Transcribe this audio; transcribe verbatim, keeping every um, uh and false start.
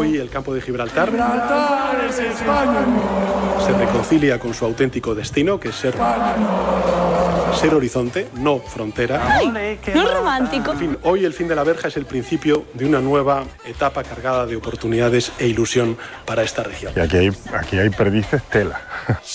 Hoy el campo de Gibraltar, Gibraltar es España. Se reconcilia con su auténtico destino, que es ser, ser horizonte, no frontera. ¡Ay! ¡No es romántico! En fin, hoy el fin de la verja es el principio de una nueva etapa cargada de oportunidades e ilusión para esta región. Y aquí hay, aquí hay perdices tela.